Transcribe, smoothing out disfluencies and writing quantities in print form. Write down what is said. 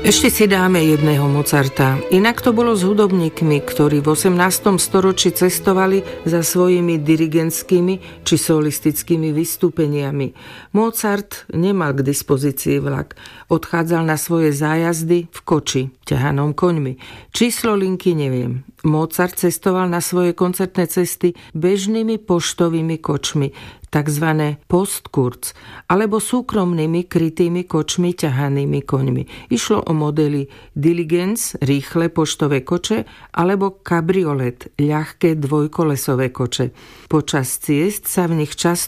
Ešte si dáme jedného Mozarta. Inak to bolo s hudobníkmi, ktorí v 18. storočí cestovali za svojimi dirigentskými či solistickými vystúpeniami. Mozart nemal k dispozícii vlak. Odchádzal na svoje zájazdy v koči, ťahanom koňmi. Číslo linky neviem. Mozart cestoval na svoje koncertné cesty bežnými poštovými kočmi, takzvané postkurz, alebo súkromnými krytými kočmi ťahanými koňmi. Išlo o modely diligence, rýchle poštové koče, alebo kabriolet, ľahké dvojkolesové koče. Počas ciest sa v nich často